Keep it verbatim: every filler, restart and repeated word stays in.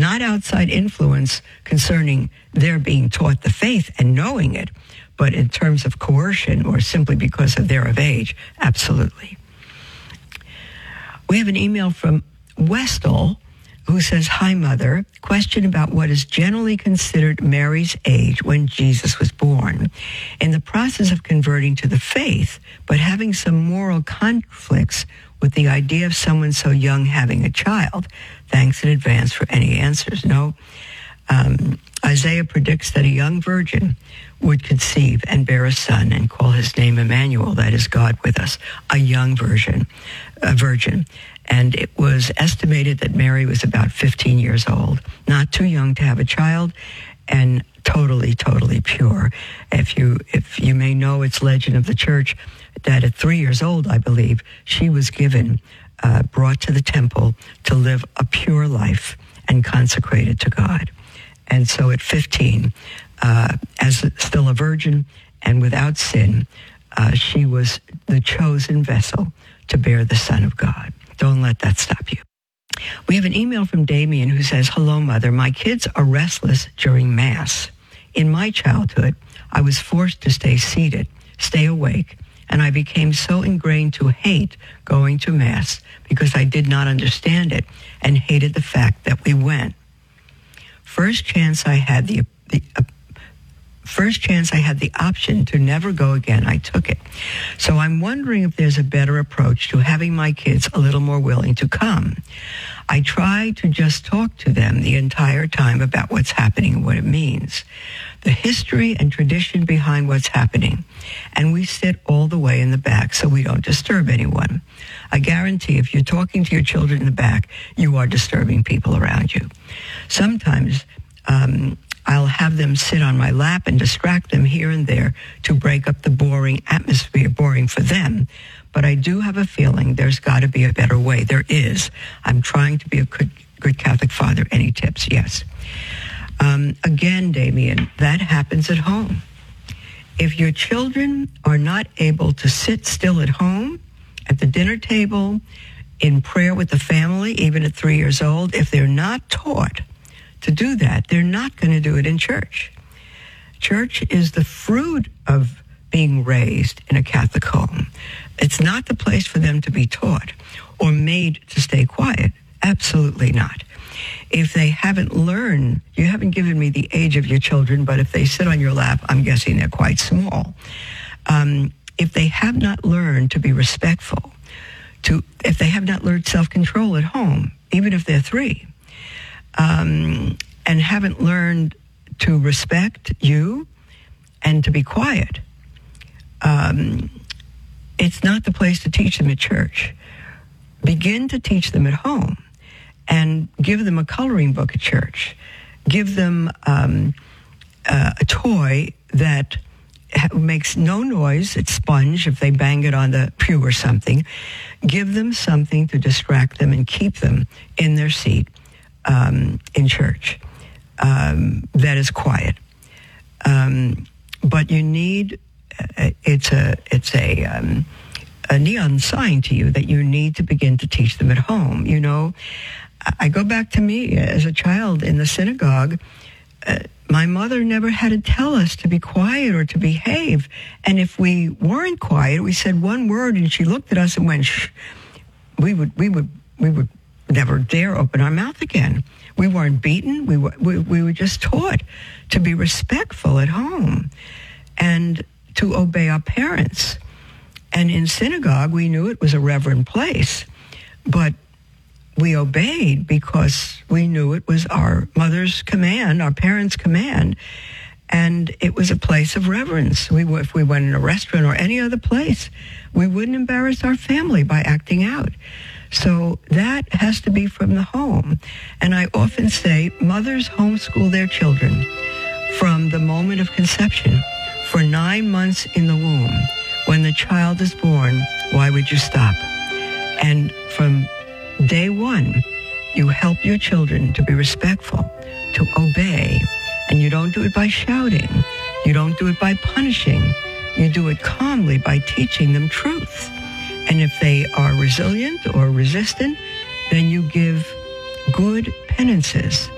not outside influence concerning their being taught the faith and knowing it, but in terms of coercion or simply because of they're of age, absolutely. We have an email from Westall who says, "Hi, Mother. Question about what is generally considered Mary's age when Jesus was born. In the process of converting to the faith, but having some moral conflicts with the idea of someone so young having a child. Thanks in advance for any answers." No. Um, Isaiah predicts that a young virgin would conceive and bear a son and call his name Emmanuel, that is God with us, a young virgin, a virgin. And it was estimated that Mary was about fifteen years old, not too young to have a child, and totally, totally pure. If you, if you may know, it's legend of the church that at three years old, I believe, she was given, uh, brought to the temple to live a pure life and consecrated to God. And so at fifteen, uh, as still a virgin and without sin, uh, she was the chosen vessel to bear the Son of God. Don't let that stop you. We have an email from Damien who says, "Hello, Mother. My kids are restless during Mass. In my childhood, I was forced to stay seated, stay awake, and I became so ingrained to hate going to Mass because I did not understand it and hated the fact that we went. First chance I had the, the uh, first chance I had the option to never go again, I took it. So I'm wondering if there's a better approach to having my kids a little more willing to come. I try to just talk to them the entire time about what's happening and what it means, the history and tradition behind what's happening, and we sit all the way in the back so we don't disturb anyone. I guarantee if you're talking to your children in the back, you are disturbing people around you. Sometimes um, I'll have them sit on my lap and distract them here and there to break up the boring atmosphere, boring for them. But I do have a feeling there's got to be a better way. There is. I'm trying to be a good, good Catholic father. Any tips? Yes. Um, again, Damien, that happens at home. If your children are not able to sit still at home, at the dinner table, in prayer with the family, even at three years old, if they're not taught to do that, they're not going to do it in church. Church is the fruit of being raised in a Catholic home. It's not the place for them to be taught or made to stay quiet. Absolutely not. If they haven't learned, you haven't given me the age of your children, but if they sit on your lap, I'm guessing they're quite small. Um, if they have not learned to be respectful, to if they have not learned self-control at home, even if they're three, um, and haven't learned to respect you and to be quiet, um, it's not the place to teach them at church. Begin to teach them at home and give them a coloring book at church. Give them um, uh, a toy that ha- makes no noise. It's sponge if they bang it on the pew or something. Give them something to distract them and keep them in their seat um, in church um, that is quiet. Um, but you need, uh, it's a, it's a, um, a neon sign to you that you need to begin to teach them at home. You know, I go back to me as a child in the synagogue. Uh, my mother never had to tell us to be quiet or to behave. And if we weren't quiet, we said one word and she looked at us and went, shh, we would, we would, we would never dare open our mouth again. We weren't beaten. We were, we, we were just taught to be respectful at home and to obey our parents. And in synagogue, we knew it was a reverend place, but we obeyed because we knew it was our mother's command, our parents' command, and it was a place of reverence. We, if we went in a restaurant or any other place, we wouldn't embarrass our family by acting out. So that has to be from the home. And I often say mothers homeschool their children from the moment of conception for nine months in the womb. When the child is born, why would you stop? And from day one, you help your children to be respectful, to obey, and you don't do it by shouting. You don't do it by punishing. You do it calmly by teaching them truth. And if they are resilient or resistant, then you give good penances